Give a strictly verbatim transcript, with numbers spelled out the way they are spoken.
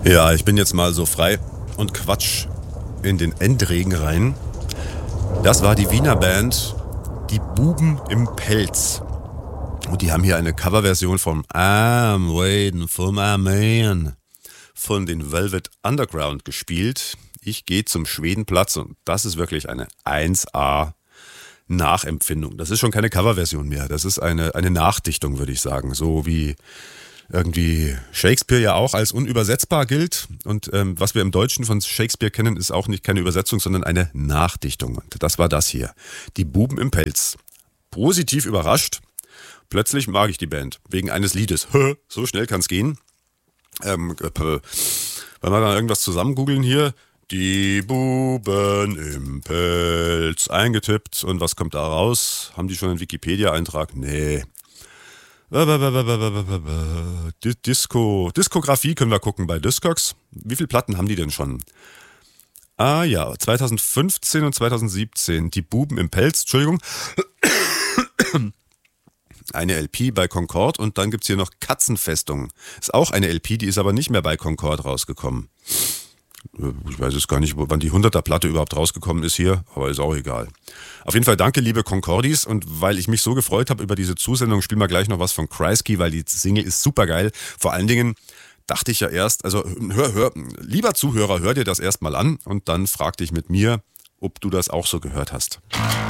Ja, ich bin jetzt mal so frei und quatsch in den Endregen rein. Das war die Wiener Band Die Buben im Pelz. Und die haben hier eine Coverversion von I'm Waiting for My Man von den Velvet Underground gespielt. Ich gehe zum Schwedenplatz und das ist wirklich eine eins A Nachempfindung. Das ist schon keine Coverversion mehr. Das ist eine, eine Nachdichtung, würde ich sagen. So wie irgendwie Shakespeare ja auch als unübersetzbar gilt. Und ähm, was wir im Deutschen von Shakespeare kennen, ist auch nicht keine Übersetzung, sondern eine Nachdichtung. Und das war das hier. Die Buben im Pelz. Positiv überrascht. Plötzlich mag ich die Band. Wegen eines Liedes. So schnell kann's gehen. Ähm, wenn wir dann irgendwas zusammen googeln hier. Die Buben im Pelz eingetippt. Und was kommt da raus? Haben die schon einen Wikipedia-Eintrag? Nee. Disco, Diskografie können wir gucken bei Discogs. Wie viele Platten haben die denn schon? Ah ja, zweitausendfünfzehn und zweitausendsiebzehn. Die Buben im Pelz, Entschuldigung. Eine L P bei Concord und dann gibt's hier noch Katzenfestung. Ist auch eine L P, die ist aber nicht mehr bei Concord rausgekommen. Ich weiß jetzt gar nicht, wann die hunderter Platte überhaupt rausgekommen ist hier, aber ist auch egal. Auf jeden Fall danke, liebe Concordis. Und weil ich mich so gefreut habe über diese Zusendung, spielen wir gleich noch was von Kreisky, weil die Single ist super geil. Vor allen Dingen dachte ich ja erst, also hör, hör, lieber Zuhörer, hör dir das erst mal an und dann frag dich mit mir, ob du das auch so gehört hast.